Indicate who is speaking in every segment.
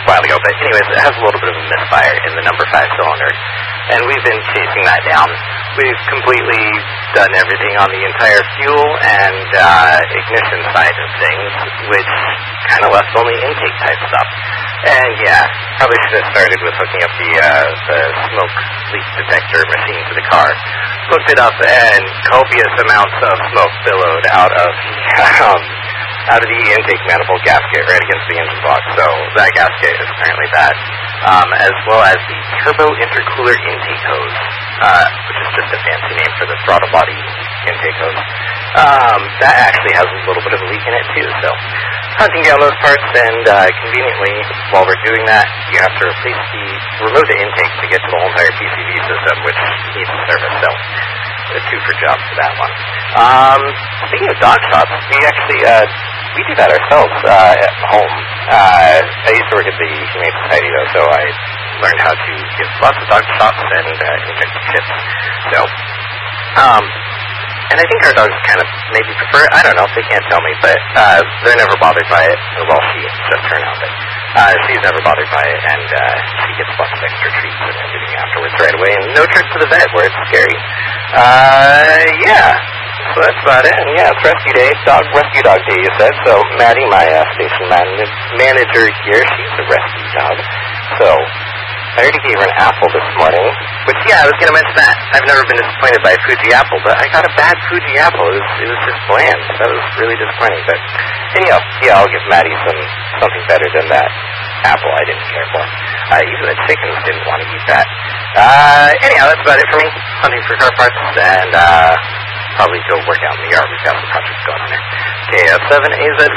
Speaker 1: while ago. But anyways, it has a little bit of a misfire in the number 5 cylinder, and we've been chasing that down. We've completely done everything on the entire fuel and ignition side of things, which kind of left only intake type stuff. And yeah, probably should have started with hooking up the smoke leak detector machine to the car. Hooked it up, and copious amounts of smoke billowed out of the intake manifold gasket right against the engine block. So that gasket is apparently bad, as well as the turbo intercooler intake hose, which is just a fancy name for the throttle body intake hose. That actually has a little bit of a leak in it too. So hunting down those parts, and conveniently, while we're doing that, you have to remove the intake to get to the whole entire PCV system, which needs service. So a 2 for job for that one. Speaking of dog shops, we actually we do that ourselves at home. I used to work at the Humane Society though, so I learned how to give lots of dog shots and inject chips. So, and I think our dogs kind of maybe prefer it. I don't know, they can't tell me, but they're never bothered by it. Well, she just turned out, but she's never bothered by it, and she gets lots of extra treats and everything afterwards right away, and no trip to the vet where it's scary. Yeah, so that's about it. And yeah, it's rescue day, rescue dog day, you said. So Maddie, my station manager here, she's a rescue dog. So I already gave her an apple this morning, which, yeah, I was going to mention that. I've never been disappointed by a Fuji apple, but I got a bad Fuji apple. It was just bland. That was really disappointing. But anyhow, yeah, I'll give Maddie something better than that apple I didn't care for. Even the chickens didn't want to eat that. Anyhow, that's about it for me. Hunting for car parts, and probably go work out in the yard. We've got some projects going on there. KF7AZV.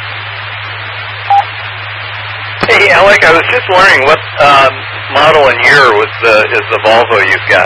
Speaker 2: Hey, Alec, I was just wondering what model and year is the Volvo you've got?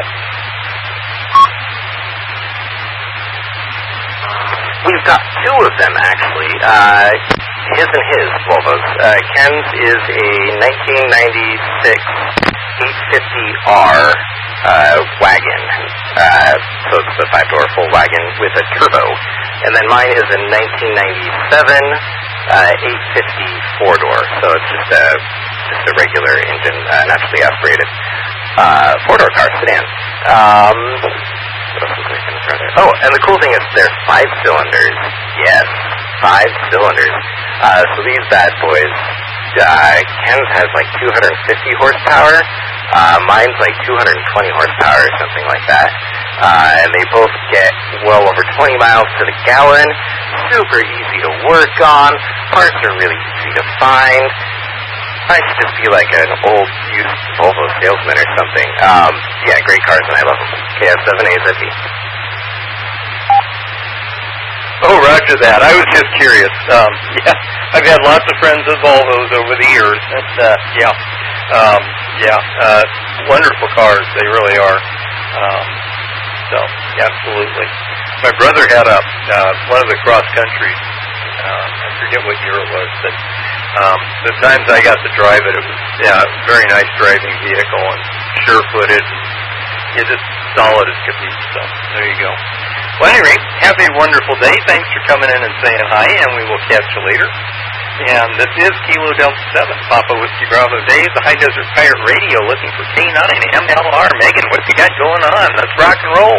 Speaker 1: We've got 2 of them, actually. His and his Volvos. Ken's is a 1996 850R wagon. So it's the 5-door full wagon with a turbo. And then mine is a 1997 850 4-door. So it's just a regular engine, naturally aspirated 4-door car sedan. What else was I going to try there? Oh, and the cool thing is they're 5 cylinders. Yes, 5 cylinders. So these bad boys, Ken's has like 250 horsepower. Mine's like 220 horsepower or something like that. And they both get well over 20 miles to the gallon. Super easy to work on. Parts are really easy to find. I should just be like an old used Volvo salesman or something. Yeah, great cars, and I love them. KF7AZV.
Speaker 2: Oh, roger that. I was just curious. Yeah, I've had lots of friends with Volvos over the years. And, wonderful cars. They really are. So, absolutely. My brother had one of the cross countries. I forget what year it was, but the times I got to drive it, it was very nice driving vehicle and sure-footed. And just solid as could be. So there you go. Well, anyway, have a wonderful day. Thanks for coming in and saying hi, and we will catch you later. And this is Kilo Delta 7, Papa Whiskey Bravo Dave, the High Desert Pirate Radio, looking for K9 MLR. Megan, what you got going on? Let's rock and roll.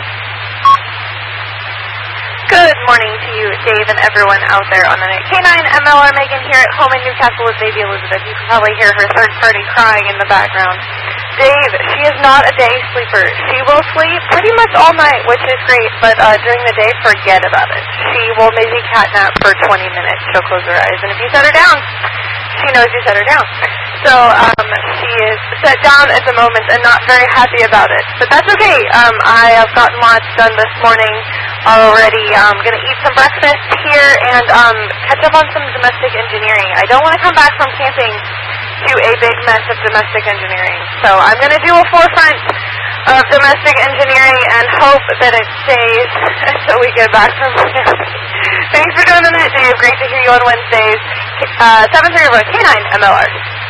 Speaker 3: Good morning to you, Dave, and everyone out there on the night. K9 MLR Megan here at home in Newcastle with baby Elizabeth. You can probably hear her third party crying in the background. Dave, she is not a day sleeper. She will sleep pretty much all night, which is great, but during the day, forget about it. She will maybe catnap for 20 minutes. She'll close her eyes, and if you set her down, she knows you set her down. So she is set down at the moment and not very happy about it. But that's okay. I have gotten lots done this morning already. I'm going to eat some breakfast here and catch up on some domestic engineering. I don't want to come back from camping to a big mess of domestic engineering. So I'm going to do a forefront of domestic engineering and hope that it stays until we get back from camping. Thanks for doing the night, Dave. Great to hear you on Wednesdays. 730 K9 MLR.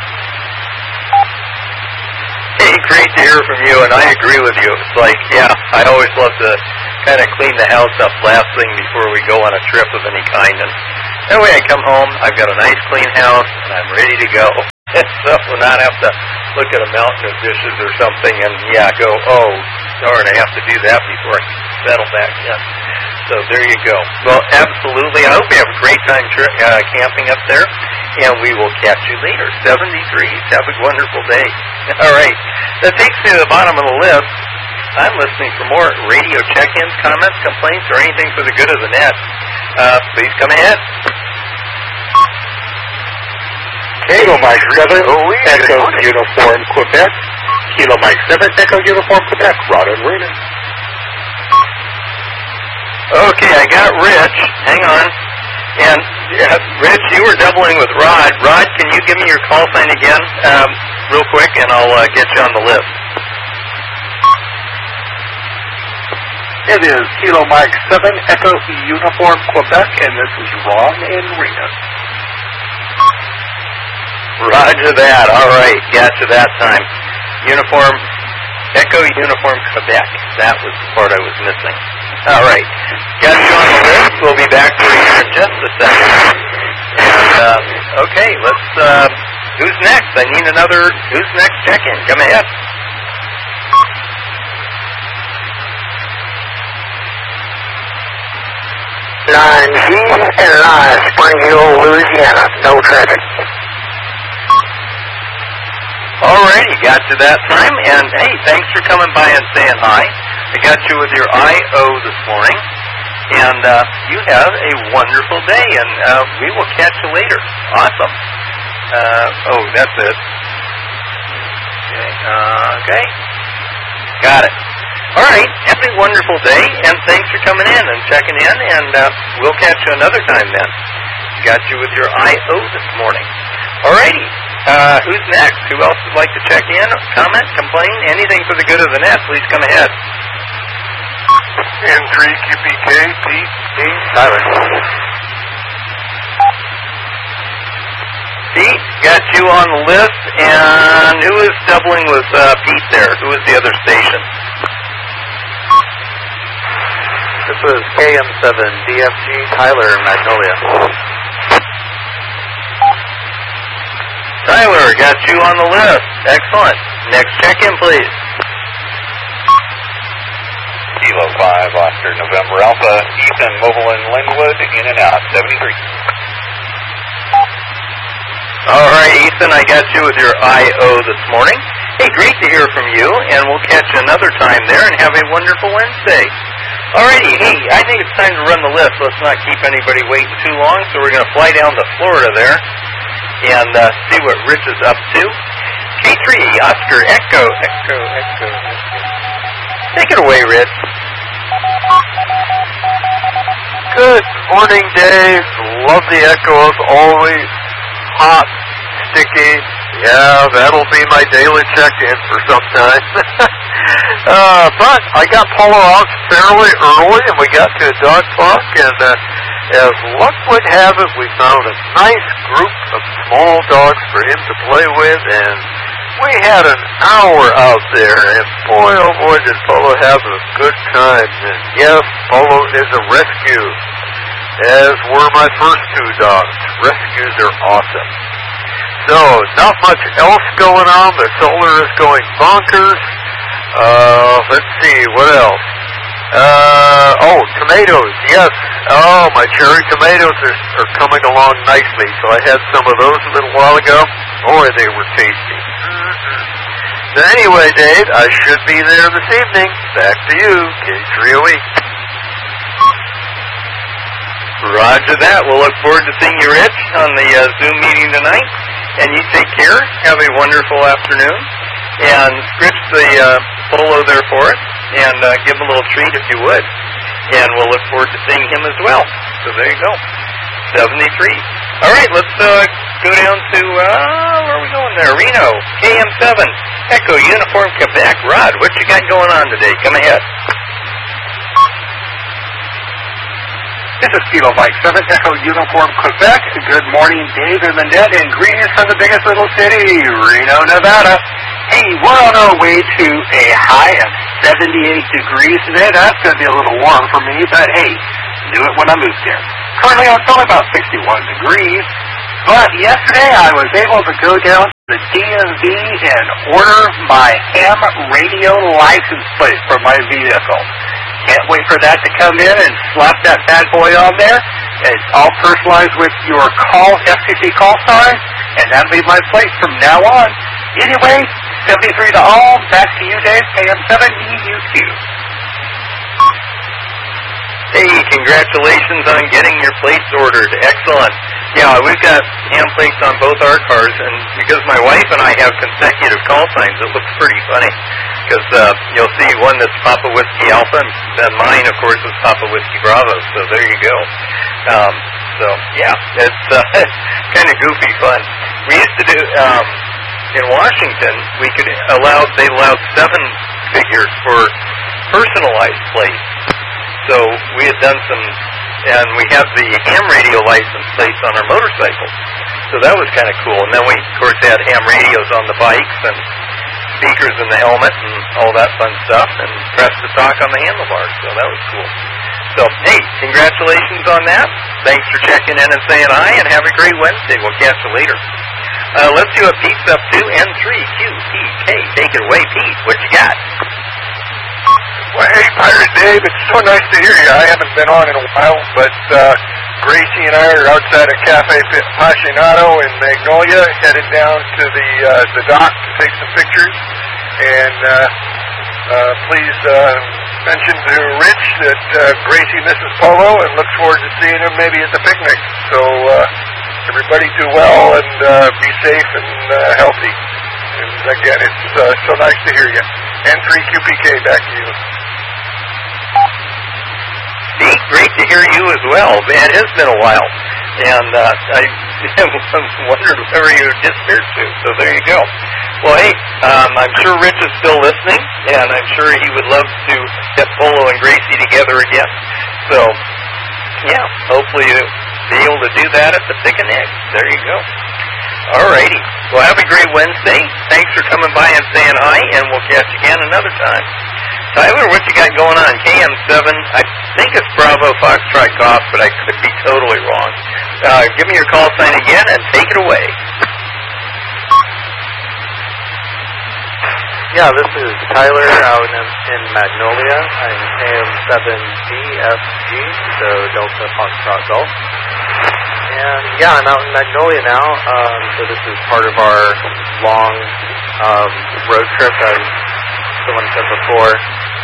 Speaker 2: Hey, great to hear from you, and I agree with you. It's like, I always love to kind of clean the house up last thing before we go on a trip of any kind. And that way I come home, I've got a nice clean house, and I'm ready to go. will not have to look at a mountain of dishes or something and, go, oh, darn, I have to do that before I settle back in. So there you go. Well, absolutely. I hope you have a great time camping up there, and we will catch you later. 70 degrees. Have a wonderful day. All right. That takes me to the bottom of the list. I'm listening for more radio check-ins, comments, complaints, or anything for the good of the net. Please come ahead.
Speaker 4: Kilo Mike 7, Echo Uniform Quebec. Kilo Mike 7, Echo Uniform Quebec. Rod and Rena.
Speaker 2: Okay, I got Rich. Hang on. And, Rich, you were doubling with Rod. Rod, can you give me your call sign again real quick, and I'll get you on the list.
Speaker 4: It is Kilo Mike 7, Echo Uniform Quebec, and this is Ron and Rena.
Speaker 2: Roger that. All right, got you that time. Uniform, Echo Uniform Quebec. That was the part I was missing. All right, got you on the list. We'll be back for you in just a second. And, okay, let's, who's next? I need another, who's next check-in? Come ahead.
Speaker 1: Line G and Line Spring Hill, Louisiana. No traffic.
Speaker 2: Alrighty, got you that time. And, hey, thanks for coming by and saying hi. I got you with your I.O. this morning. And you have a wonderful day. And we will catch you later. Awesome. Oh, that's it. Okay. Got it. All right. Have a wonderful day, and thanks for coming in and checking in, and we'll catch you another time then. Got you with your I.O. this morning. All righty. Who's next? Who else would like to check in, comment, complain, anything for the good of the net? Please come ahead.
Speaker 4: N3 QPK, Pete, Tyler.
Speaker 2: Pete, got you on the list, and who is doubling with Pete there? Who is the other station?
Speaker 1: This was KM7, DFG, Tyler, Magnolia.
Speaker 2: Tyler, got you on the list. Excellent. Next check-in, please.
Speaker 5: Kilo 5, Oscar, November Alpha, Ethan, Mobile and Linwood, in and out, 73.
Speaker 2: All right, Ethan, I got you with your I.O. this morning. Hey, great to hear from you, and we'll catch you another time there, and have a wonderful Wednesday. All righty, hey, I think it's time to run the list. Let's not keep anybody waiting too long, so we're going to fly down to Florida there and see what Rich is up to. K3, Oscar, Echo. Take it away, Rich.
Speaker 4: Good morning, Dave. Love the Echo as always. Hot, sticky. Yeah, that'll be my daily check-in for some time. But I got Polo out fairly early, and we got to a dog park, and as luck would have it, we found a nice group of small dogs for him to play with, and we had an hour out there, and boy, oh boy, did Polo have a good time. And yes, Polo is a rescue, as were my first two dogs. Rescues are awesome. So, not much else going on. The solar is going bonkers. Let's see, what else? Tomatoes, yes. Oh, my cherry tomatoes are coming along nicely. So I had some of those a little while ago. Boy, they were tasty. So anyway, Dave, I should be there this evening. Back to you, K3OE.
Speaker 2: Roger that. We'll look forward to seeing you, Rich, on the Zoom meeting tonight. And you take care. Have a wonderful afternoon. And scritch the Polo there for us. And give him a little treat if you would. And we'll look forward to seeing him as well. So there you go. 73. All right, let's go down to, where are we going there? Reno, KM7, Echo, Uniform, Quebec. Rod, what you got going on today? Come ahead.
Speaker 4: This is Kilo Mike 7, Echo Uniform, Quebec. Good morning, Dave and the net, and greetings from the biggest little city, Reno, Nevada. Hey, we're on our way to a high of 78 degrees today. That's going to be a little warm for me, but hey, knew it when I moved here. Currently, it's only about 61 degrees, but yesterday I was able to go down
Speaker 6: the DMV and order my ham radio license plate for my vehicle. Can't wait for that to come in and slap that bad boy on there. It's all personalized with your FCC call sign, and that'll be my plate from now on. Anyway, 73 to all. Back to you, Dave. KM7EUQ.
Speaker 2: Hey, congratulations on getting your plates ordered. Excellent. Yeah, we've got ham plates on both our cars, and because my wife and I have consecutive call signs, it looks pretty funny. Because you'll see one that's Papa Whiskey Alpha, and then mine, of course, is Papa Whiskey Bravo. So there you go. So yeah, it's kind of goofy fun. We used to do in Washington. They allowed 7 figures for personalized plates. So we had done some, and we have the ham radio license plates on our motorcycles. So that was kind of cool. And then we, of course, had ham radios on the bikes and speakers in the helmet and all that fun stuff, and press to talk on the handlebars. So that was cool. So, hey, congratulations on that. Thanks for checking in and saying hi, and have a great Wednesday. We'll catch you later. Let's do a Pete's up 2 and 3. QPK. Take it away, Pete. What you got?
Speaker 4: Well, hey, Pirate Dave, it's so nice to hear you. I haven't been on in a while, but Gracie and I are outside of Cafe Appassionato in Magnolia, headed down to the dock to take some pictures. And please mention to Rich that Gracie misses Polo and looks forward to seeing him maybe at the picnic. So everybody do well and be safe and healthy. And again, it's so nice to hear you. And 3QPK, back to you.
Speaker 2: Pete, great to hear you as well. Man, it has been a while. And I wondered where you disappeared to. So there you go. Well, hey, I'm sure Rich is still listening, and I'm sure he would love to get Polo and Gracie together again. So, yeah, hopefully you'll be able to do that at the picnic. There you go. All righty. Well, have a great Wednesday. Thanks for coming by and saying hi, and we'll catch you again another time. Tyler, what you got going on? KM7, I think it's Bravo Foxtrot Golf, but I could be totally wrong. Give me your call sign again and take it away.
Speaker 1: Yeah, this is Tyler out in Magnolia. I'm KM7DFG, so Delta Foxtrot Golf. And yeah, I'm out in Magnolia now. So this is part of our long road trip, as someone said before.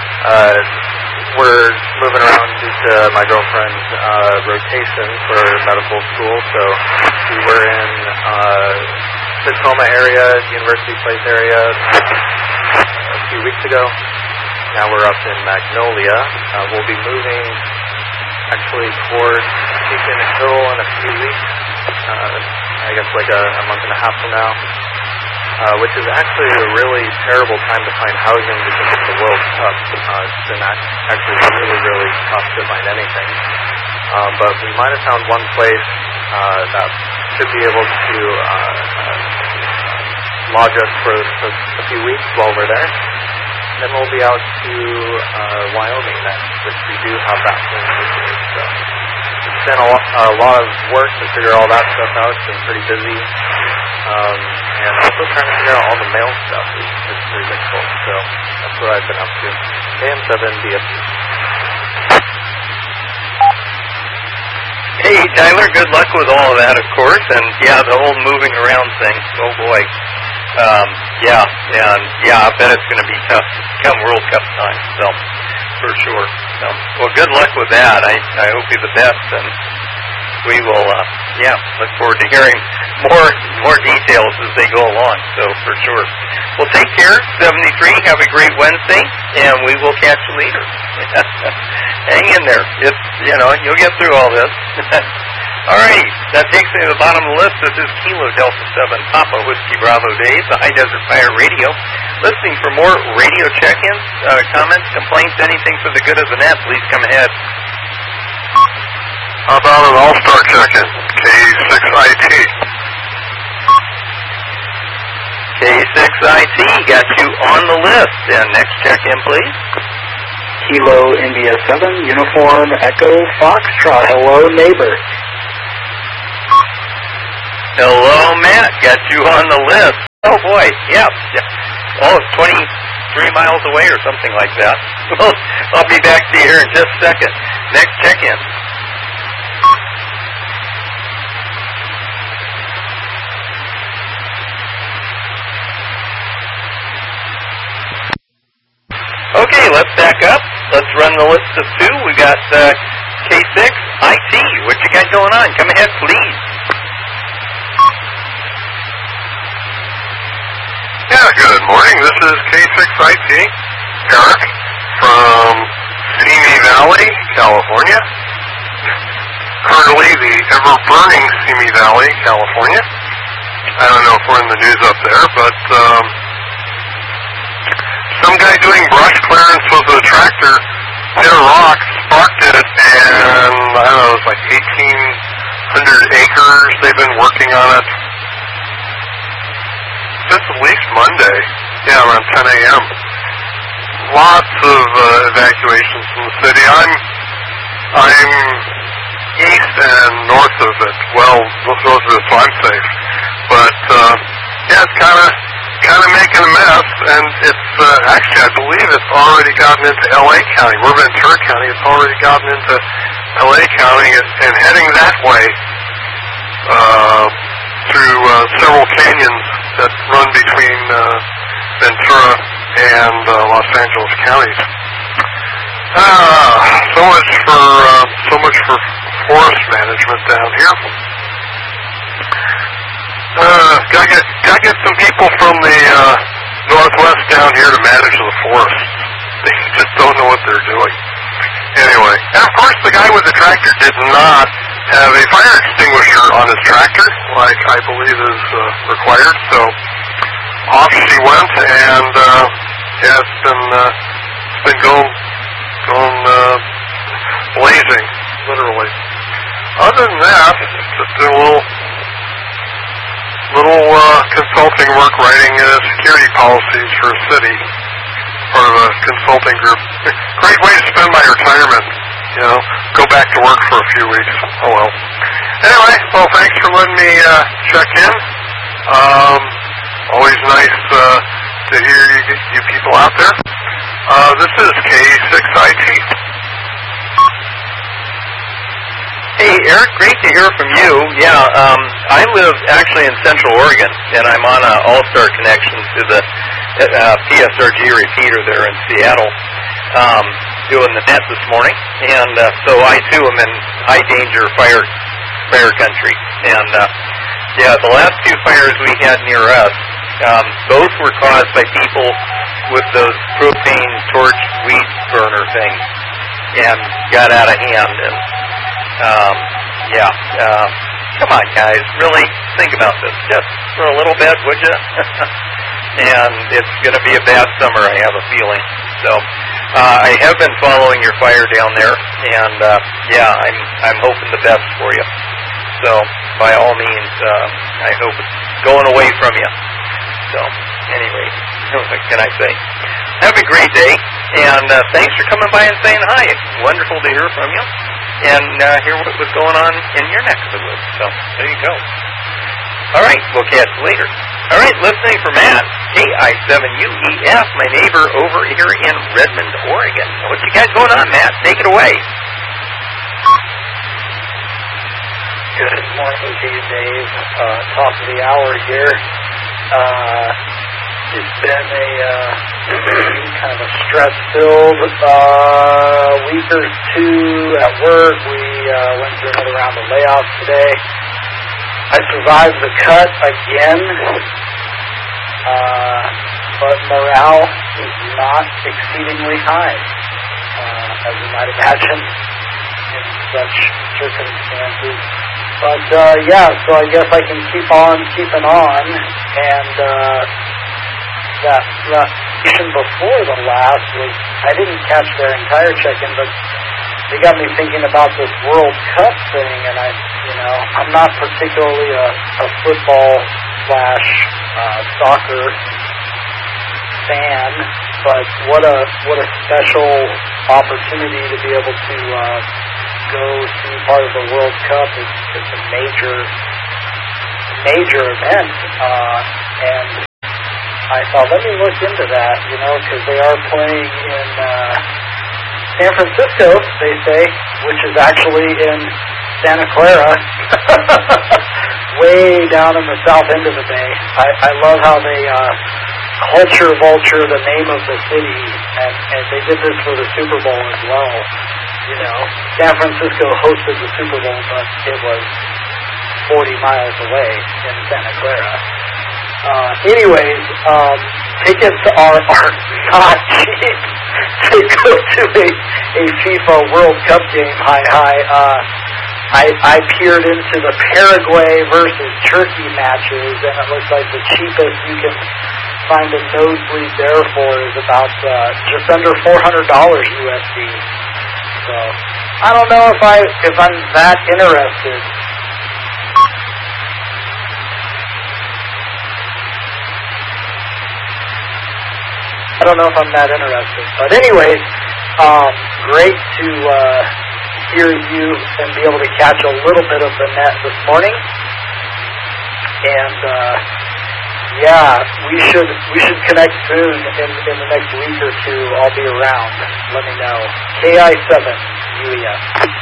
Speaker 1: We're moving around due to my girlfriend's rotation for medical school. So we were in Tacoma area, University Place area a few weeks ago. Now we're up in Magnolia. We'll be moving actually towards Beacon Hill in a few weeks. I guess like a month and a half from now. Which is actually a really terrible time to find housing because of the World Cup. It's been actually really, really tough to find anything. But we might have found one place that should be able to lodge us for a few weeks while we're there. Then we'll be out to Wyoming next, which we do have that plan to do. So it's been a lot of work to figure all that stuff out. It's been pretty busy. And also trying to figure out all the mail stuff is pretty difficult. So that's what I've been up to. KM7DFG.
Speaker 2: Hey, Tyler, good luck with all of that, of course. And yeah, the whole moving around thing. Oh boy. I bet it's going to be tough come World Cup time. So for sure. So, well, good luck with that. I hope you the best, and we will, look forward to hearing more details as they go along, so for sure. Well, take care, 73, have a great Wednesday, and we will catch you later. Hang in there. It's, you'll get through all this. Alrighty, that takes me to the bottom of the list. This is Kilo Delta 7, Papa Whiskey Bravo Dave, the High Desert Fire Radio. Listening for more radio check-ins, comments, complaints, anything for the good of the net, please come ahead.
Speaker 4: How about an all-star check-in? K6IT.
Speaker 2: K6IT got you on the list. And next check-in, please.
Speaker 7: Kilo India 7, Uniform Echo Foxtrot. Hello, neighbor.
Speaker 2: Hello, Matt. Got you on the list. Oh boy, yeah. Oh, 23 miles away or something like that. Well, I'll be back to you here in just a second. Next check-in. Okay, let's back up. Let's run the list of two. We got K6 IT. What you got going on? Come ahead, please.
Speaker 4: Yeah, good morning. This is K6IT, Eric from Simi Valley, California. Currently the ever-burning Simi Valley, California. I don't know if we're in the news up there, but some guy doing brush clearance with a tractor hit a rock, sparked it, and I don't know, it was like 1,800 acres. They've been working on it since at least Monday, around 10 a.m. Lots of evacuations from the city. I'm east and north of it. Well, north of it, so I'm safe. But it's kind of making a mess, and it's actually, I believe it's already gotten into L.A. County. We're Ventura County. It's already gotten into L.A. County and heading that way through several canyons that run between Ventura and Los Angeles counties. So much for forest management down here. Gotta get some people from the Northwest down here to manage the forests. They just don't know what they're doing. Anyway, and of course the guy with the tractor did not have a fire extinguisher on his tractor, like I believe is required. So off she went, and it's been going blazing, literally. Other than that, just a little consulting work, writing security policies for a city, part of a consulting group. Great way to spend my retirement, go back to work for a few weeks. Oh well. Anyway, thanks for letting me check in. Always nice to hear you people out there. This is K6IT.
Speaker 2: Hey, Eric, great to hear from you. Yeah, I live actually in Central Oregon, and I'm on an All-Star connection to the PSRG repeater there in Seattle, doing the net this morning. And so I, too, am in high-danger fire country. And, the last two fires we had near us, both were caused by people with those propane torch weed burner things and got out of hand. And come on, guys, really think about this just for a little bit, would you? And it's going to be a bad summer, I have a feeling. So I have been following your fire down there, and I'm hoping the best for you. So by all means, I hope it's going away from you. So anyway, what can I say? Have a great day, and thanks for coming by and saying hi. It's wonderful to hear from you and hear what was going on in your neck of the woods. So there you go. All right, we'll catch you later. All right, listening for Matt, KI7UEF, my neighbor over here in Redmond, Oregon. What you got going on, Matt? Take it away.
Speaker 8: Good morning to you, Dave. Top of the hour here. It's been a kind of a stress-filled week or two at work. We went through another round of layoffs today. I survived the cut again, but morale is not exceedingly high, as you might imagine, in such circumstances. But, so I guess I can keep on keeping on, and that session before the last was, I didn't catch their entire check-in, but they got me thinking about this World Cup thing, and I'm not particularly a football/soccer fan, but what a special opportunity to be able to go see part of the World Cup. It's a major event, and I thought, let me look into that, because they are playing in San Francisco, they say, which is actually in Santa Clara, way down in the south end of the bay. I love how they culture vulture the name of the city, and they did this for the Super Bowl as well. San Francisco hosted the Super Bowl, but it was 40 miles away in Santa Clara. Anyways, tickets are not cheap to go to a FIFA World Cup game. I peered into the Paraguay versus Turkey matches, and it looks like the cheapest you can find a nosebleed there for is about just under $400 USD. So I don't know if I'm that interested. I don't know if I'm that interested. But anyways, great to hear you and be able to catch a little bit of the net this morning. And we should connect soon in the next week or two. I'll be around. Let me know. KI7 UES.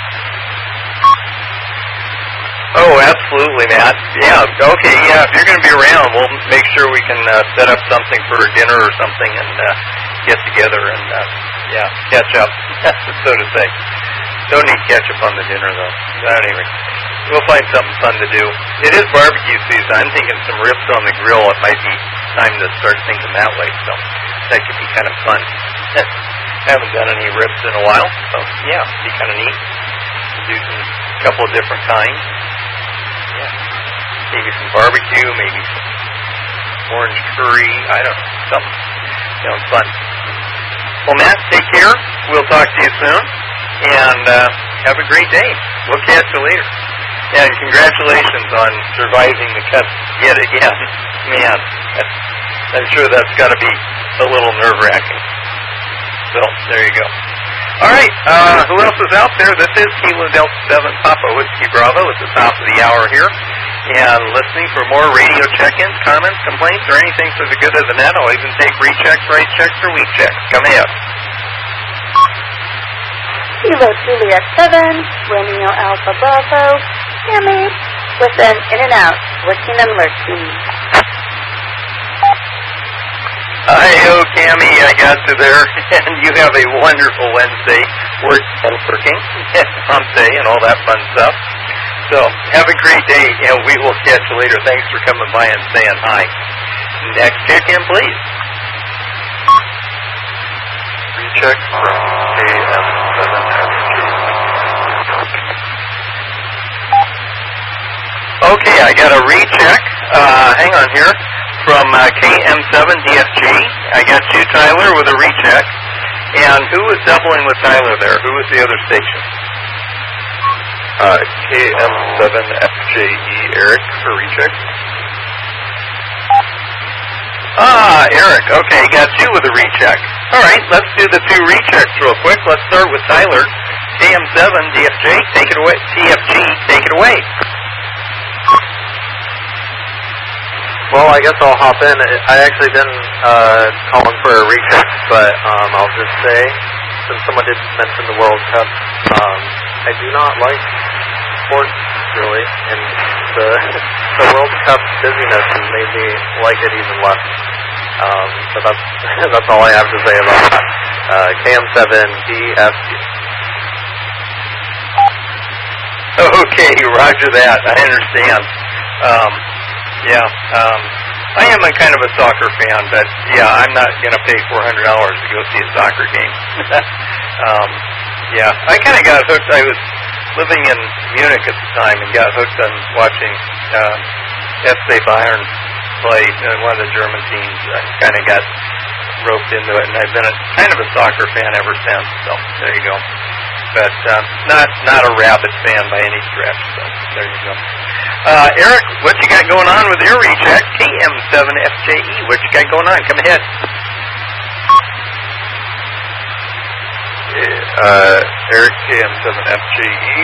Speaker 2: Oh, absolutely, Matt. Yeah, okay, yeah, if you're going to be around, we'll make sure we can set up something for dinner or something and get together and, catch up, so to say. Don't need ketchup on the dinner, though. Anyway, we'll find something fun to do. It is barbecue season. I'm thinking some ribs on the grill. It might be time to start thinking that way, so that could be kind of fun. I haven't done any ribs in a while, so, yeah, it'd be kind of neat. Do a couple of different kinds. Yeah. Maybe some barbecue, maybe some orange curry, I don't know, something. Sounds fun. Well, Matt, take care. We'll talk to you soon. And have a great day. We'll catch you later. And congratulations on surviving the cut yet again. Man, I'm sure that's got to be a little nerve-wracking. So, there you go. All right, who else is out there? This is Kilo Delta 7 Papa Whiskey Bravo at the top of the hour here. And listening for more radio check-ins, comments, complaints, or anything for the good of the net. I'll even take rechecks, write checks, or week checks. Come ahead.
Speaker 9: Kilo Juliet 7, Romeo Alpha Bravo, Tammy, with an in and out, lurking and lurking.
Speaker 2: Hi-ho, Cammy, I got you there, and you have a wonderful Wednesday, working, hump day, and all that fun stuff. So, have a great day, and we will catch you later. Thanks for coming by and saying hi. Next check-in, please.
Speaker 4: Recheck from KM7FG.
Speaker 2: Okay, I got a recheck, hang on here, from KM7DFG. I got you, Tyler, with a recheck. And who was doubling with Tyler there? Who was the other station?
Speaker 4: KM7FJE, Eric, for recheck.
Speaker 2: Eric, okay, got you with a recheck. All right, let's do the two rechecks real quick. Let's start with Tyler. KM7DFJ, take it away. TFG, take it away.
Speaker 4: Well, I guess I'll hop in. I actually didn't call in for a recheck, but I'll just say, since someone did mention the World Cup, I do not like sports, really, and the World Cup busyness has made me like it even less. So that's all I have to say about that. KM7DFG.
Speaker 2: Okay, roger that. I understand. I am a kind of a soccer fan, but yeah, I'm not going to pay $400 to go see a soccer game. I kind of got hooked. I was living in Munich at the time and got hooked on watching FC Bayern play one of the German teams. I kind of got roped into it, and I've been kind of a soccer fan ever since. So there you go. But not a rabid fan by any stretch. So there you go. Eric, what you got going on with your recheck? KM7FJE, what you got going on? Come ahead.
Speaker 4: Eric, KM7FJE.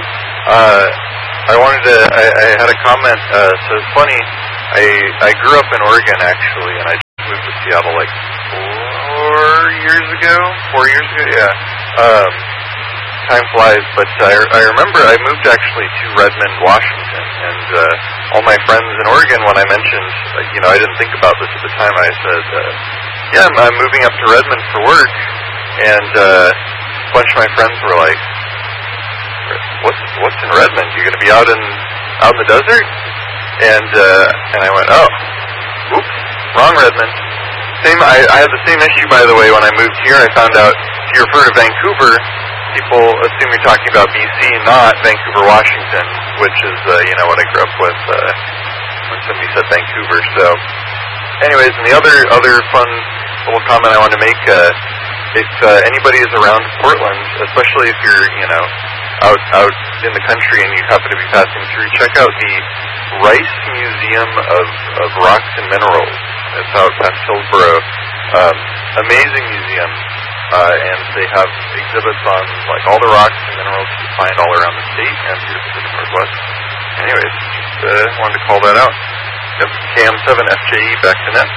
Speaker 4: I had a comment. So it's funny. I grew up in Oregon, actually, and I moved to Seattle like 4 years ago, yeah. Time flies, but I remember I moved actually to Redmond, Washington, and all my friends in Oregon, when I mentioned, I didn't think about this at the time, I said, yeah, I'm moving up to Redmond for work, and a bunch of my friends were like, what's in Redmond? You're going to be out in the desert? And I went, oh, oops, wrong Redmond. I had the same issue, by the way, when I moved here. I found out, if you refer to Vancouver, people assume you're talking about BC, not Vancouver, Washington, which is, what I grew up with when somebody said Vancouver. So, anyways, and the other fun little comment I want to make, if anybody is around Portland, especially if you're, out in the country and you happen to be passing through, check out the Rice Museum of Rocks and Minerals. It's out past Hillsborough. Amazing museum. And they have exhibits on like all the rocks and minerals you can find all around the state and through the Pacific Northwest. Anyways, just wanted to call that out. Yep, KM7FJE, back to net.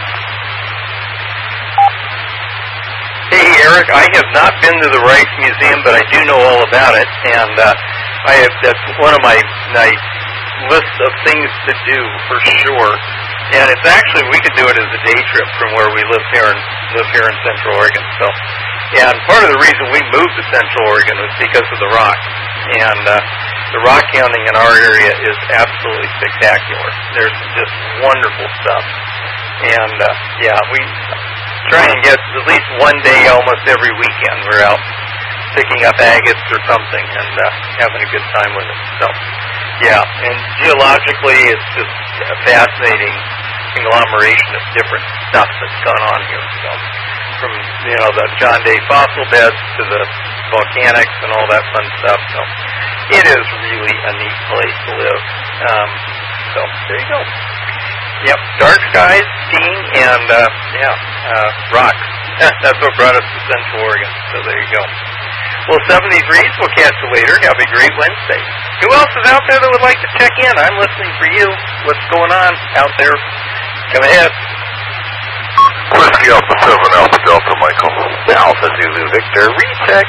Speaker 2: Hey, Eric, I have not been to the Rice Museum, but I do know all about it, and that's one of my list of things to do for sure. And it's actually, we could do it as a day trip from where we live here in Central Oregon. So, and part of the reason we moved to Central Oregon was because of the rock. And the rock counting in our area is absolutely spectacular. There's some just wonderful stuff. And we try and get at least one day almost every weekend. We're out picking up agates or something and having a good time with it. So, yeah, and geologically it's just a fascinating conglomeration of different stuff that's gone on here. So, from, the John Day fossil beds to the volcanics and all that fun stuff. So, it is really a neat place to live. So, there you go. Yep, dark skies, skiing, and, rocks. That's what brought us to Central Oregon. So, there you go. Well, 73s, we'll catch you later. Have a great Wednesday. Who else is out there that would like to check in? I'm listening for you. What's going on out there? Come ahead.
Speaker 4: Whiskey Alpha 7, Alpha Delta, Michael.
Speaker 1: Alpha Zulu Victor, recheck.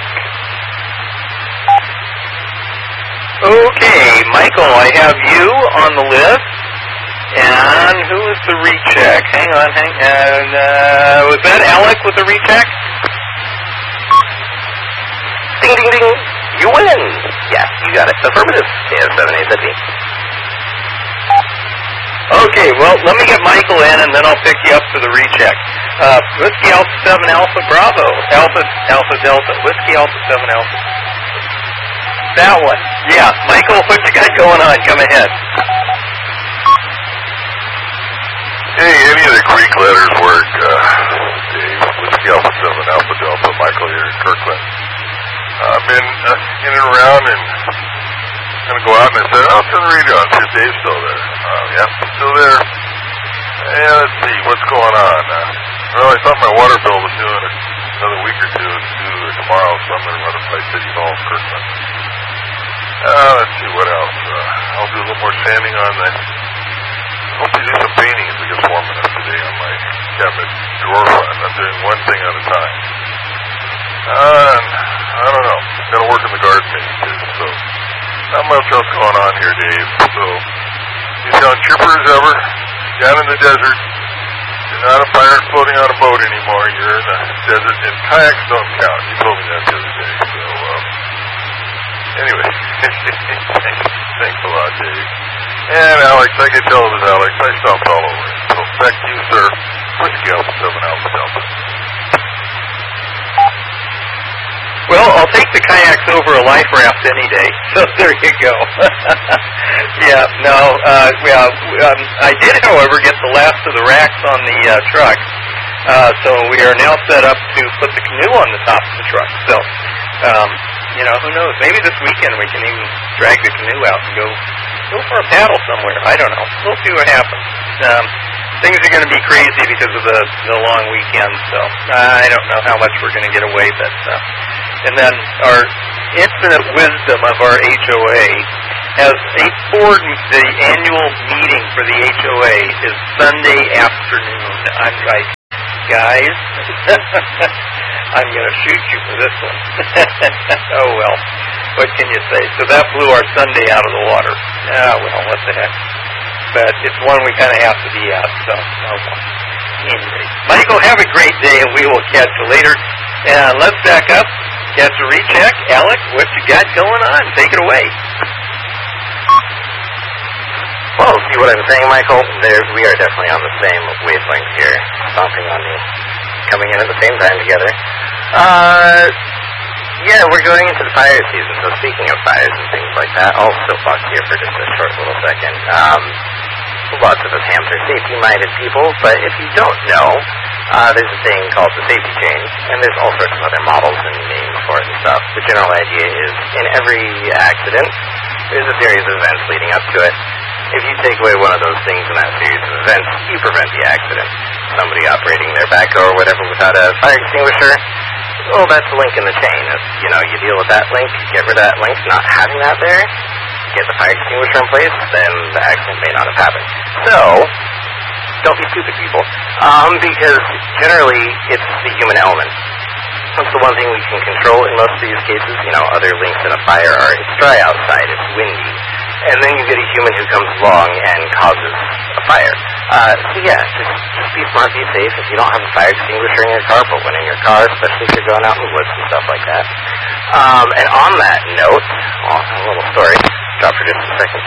Speaker 2: Okay, Michael, I have you on the list. And who is the recheck? Hang on. Was that Alec with the recheck?
Speaker 1: Ding, ding, ding. You win. Yes, you got it. Affirmative. KM7AZB.
Speaker 2: Okay, well, let me get Michael in, and then I'll pick you up for the recheck. Whiskey Alpha 7 Alpha Bravo. Alpha Delta. Whiskey Alpha 7 Alpha. That one. Yeah, Michael, what you got going on? Come ahead.
Speaker 4: Hey, any of the Greek letters work, Dave? Whiskey Alpha 7 Alpha Delta, Michael here in Kirkland. I've been in and around and going to go out and I said, I'll turn the radio on. See if Dave's still there. Yep, still there. Yeah, let's see, what's going on? Well, I thought my water bill was due in another week or two. It's due tomorrow, so I'm going to run it by City Hall, Kirkland. Let's see what else. I'll do a little more sanding on the... Hopefully do some painting if it gets warm enough today on my cabinet drawer front. I'm doing one thing at a time. I don't know. Got to work in the garden maybe too. So not much else going on here, Dave. So you sound chipper as ever. Down in the desert. You're not a pirate floating on a boat anymore. You're in the desert, and kayaks don't count. You told me that the other day. So anyway, thanks a lot, Dave. And Alex, I can tell it was Alex. I stopped all over it. So back to you, sir. Whiskey Alpha 7 Alpha Delta.
Speaker 2: Well, I'll take the kayaks over a life raft any day. So there you go. I did, however, get the last of the racks on the truck. So we are now set up to put the canoe on the top of the truck. So, who knows? Maybe this weekend we can even drag the canoe out and go for a paddle somewhere. I don't know. We'll see what happens. Things are going to be crazy because of the long weekend, so I don't know how much we're going to get away. But and then our infinite wisdom of our HOA has the annual meeting for the HOA is Sunday afternoon. I'm like guys. I'm going to shoot you for this one. Oh, well. What can you say? So that blew our Sunday out of the water. Ah, well, what the heck. But it's one we kind of have to be at, so, oh, well. Anyway, Michael, have a great day, and we will catch you later. Let's back up, catch a recheck. Alec, what you got going on? Take it away.
Speaker 1: Well, see what I'm saying, Michael? We are definitely on the same wavelength here, stomping on you, coming in at the same time together. Yeah, we're going into the fire season, so speaking of fires and things like that, I'll soapbox here for just a short little second. Lots of us hams are safety-minded people, but if you don't know, there's a thing called the safety chain, and there's all sorts of other models and names for it and stuff. The general idea is, in every accident, there's a series of events leading up to it. If you take away one of those things in that series of events, you prevent the accident. Somebody operating their backhoe or whatever without a fire extinguisher, well, that's a link in the chain. If, you deal with that link, get rid of that link, not having that there, get the fire extinguisher in place, then the accident may not have happened. So, don't be stupid, people, because generally it's the human element. That's the one thing we can control in most of these cases. Other links in a fire are it's dry outside, it's windy, and then you get a human who comes along and causes a fire. So yeah, just be smart, be safe. If you don't have a fire extinguisher in your car, put one in your car, especially if you're going out in the woods and stuff like that. And on that note, a little story. Stop for just a second.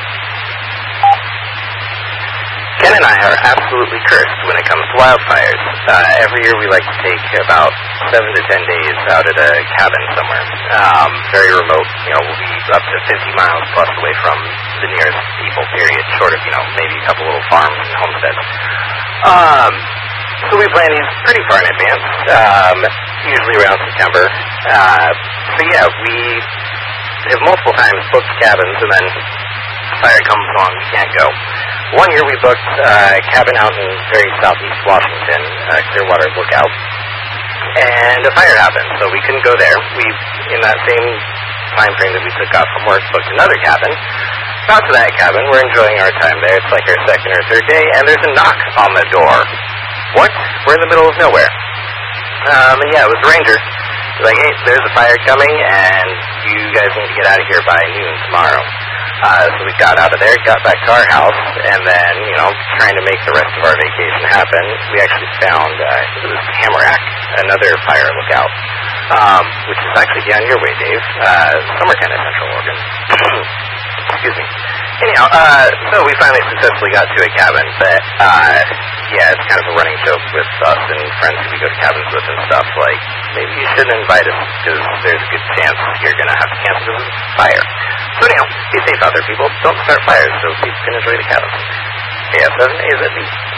Speaker 1: Ken and I are absolutely cursed when it comes to wildfires. Every year we like to take about 7 to 10 days out at a cabin somewhere. Very remote. We'll be up to 50 miles plus away from the nearest people, period, short of, maybe a couple little farms and homesteads. So we plan these pretty far in advance, usually around September. So yeah, we have multiple times booked cabins, and then fire comes along, we can't go. One year we booked a cabin out in very southeast Washington, Clearwater Lookout, and a fire happened, so we couldn't go there. We, in that same time frame that we took off from work, booked another cabin. Got to that cabin, we're enjoying our time there. It's like our second or third day, and there's a knock on the door. What? We're in the middle of nowhere. And yeah, it was the ranger. Like, hey, there's a fire coming, and you guys need to get out of here by noon tomorrow. So we got out of there, got back to our house, and then, trying to make the rest of our vacation happen, we actually found, I think it was Tamarack, another fire lookout, which is actually down your way, Dave, somewhere kind of Central Oregon. Excuse me. Anyhow, so we finally successfully got to a cabin, but, yeah, it's kind of a running joke with us and friends who we go to cabins with and stuff, like, maybe you shouldn't invite us, because there's a good chance you're going to have to cancel because of fire. So anyhow, be safe out there, people. Don't start fires so people can enjoy the cabin. KF7 AZB.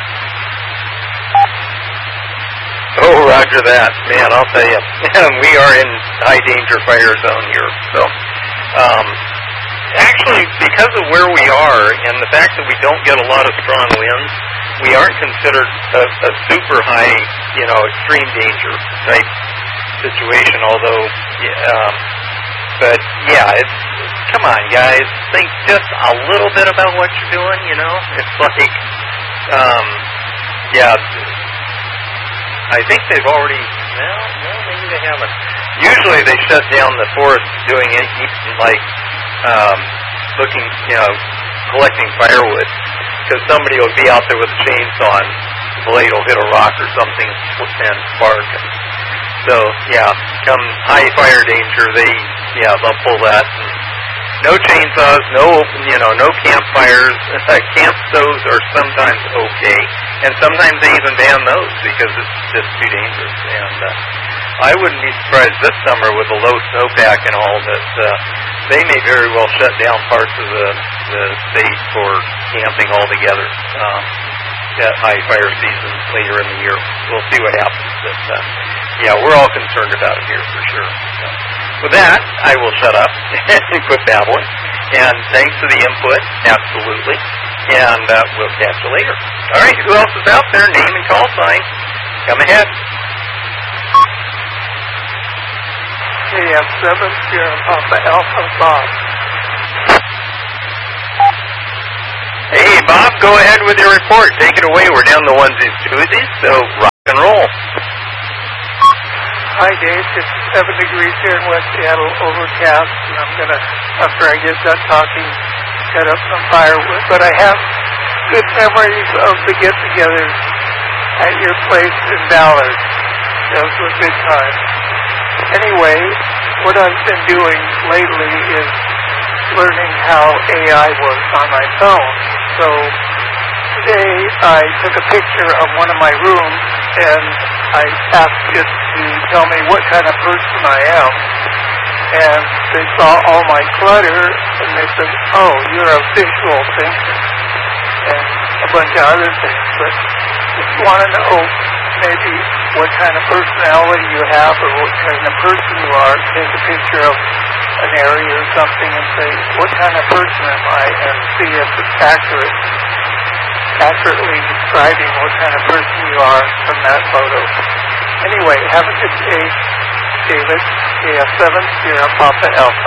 Speaker 2: Oh, roger that. Man, I'll tell you, we are in high danger fire zone here. So, actually, because of where we are and the fact that we don't get a lot of strong winds, we aren't considered a super high, extreme danger type situation, although, but yeah, come on, guys, think just a little bit about what you're doing, It's like, yeah, I think they've already, well, maybe they haven't. Usually they shut down the forest doing it, like, looking, collecting firewood, because somebody will be out there with a chainsaw and the blade will hit a rock or something and spark. So, yeah, come high fire danger, they'll pull that. No chainsaws, no campfires. In fact, camp stoves are sometimes okay, and sometimes they even ban those because it's just too dangerous. And I wouldn't be surprised this summer with the low snowpack and all that they may very well shut down parts of the state for camping altogether. That high fire season later in the year. We'll see what happens. But yeah, we're all concerned about it here for sure. So, with that, I will shut up and quit babbling. And thanks for the input, absolutely. And we'll catch you later. All right, who else is out there? Name and call sign. Come ahead.
Speaker 10: KF7 here on the Alpha Bob.
Speaker 2: Hey, Bob, go ahead with your report. Take it away. We're down the onesies, twosies, so rock and roll. roll.
Speaker 10: Hi, Dave. It's 7 degrees here in West Seattle, overcast, and I'm going to, after I get done talking, cut up some firewood. But I have good memories of the get-togethers at your place in Dallas. Those were good times. Anyway, what I've been doing lately is learning how AI works on my phone. So today I took a picture of one of my rooms and I asked it to tell me what kind of person I am. And they saw all my clutter and they said, oh, you're a visual thinker, and a bunch of other things. But just want to know maybe what kind of personality you have or what kind of person you are. Take a picture of an area or something and say, what kind of person am I? And see if it's accurately describing what kind of person you are from that photo. Anyway, have a good day, David. KF7 Sierra Papa Alpha.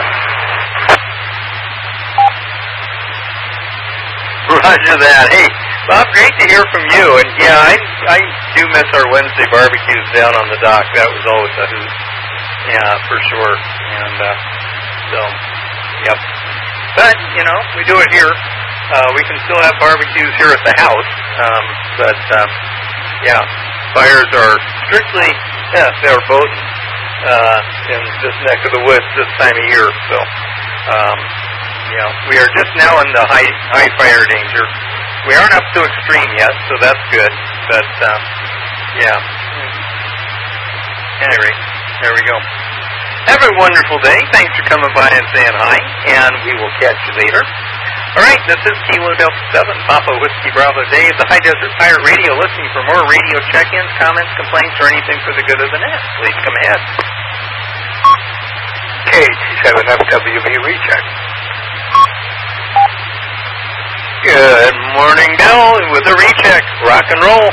Speaker 2: Roger that. Hey, Bob, great to hear from you. And yeah, I do miss our Wednesday barbecues down on the dock. That was always a hoot. Yeah, for sure. And so, yep. But we do it here. We can still have barbecues here at the house. But yeah, fires are strictly they're both in this neck of the woods this time of year. So. We are just now in the high fire danger. We aren't up to extreme yet, so that's good. But, Anyway, there we go. Have a wonderful day. Thanks for coming by and saying hi, and we will catch you later. All right, this is Kilo Delta 7, Papa Whiskey Bravo Dave, the High Desert Pirate Radio, listening for more radio check-ins, comments, complaints, or anything for the good of the net. Please come ahead.
Speaker 4: KT7FWB recheck.
Speaker 2: Good morning, Bill, with a recheck. Rock and roll.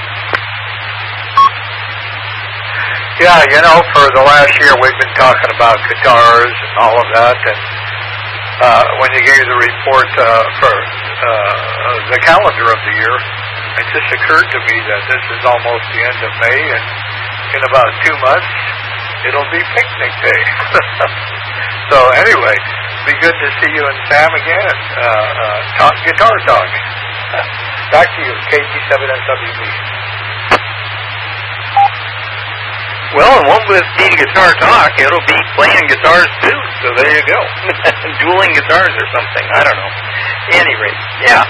Speaker 4: Yeah, for the last year we've been talking about guitars and all of that, and when you gave the report for the calendar of the year, it just occurred to me that this is almost the end of May, and in about 2 months, it'll be picnic day. So anyway, be good to see you and Sam again. Talk guitar talk. Back to you, KT7SWB.
Speaker 2: Well, it won't be guitar talk. It'll be playing guitars too. So there you go. Dueling guitars or something. I don't know. Any rate, yeah.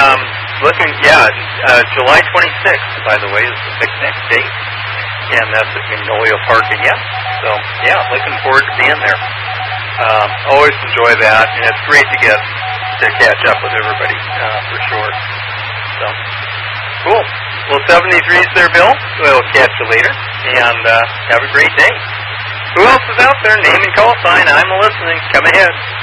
Speaker 2: July 26th, by the way, is the picnic date, and that's at Magnolia Park again. So yeah, looking forward to being there. Always enjoy that, and it's great to get to catch up with everybody for sure. So cool. Well, 73's there, Bill. We'll catch you later, and have a great day. Who else is out there? Name and call sign. I'm listening. Come ahead.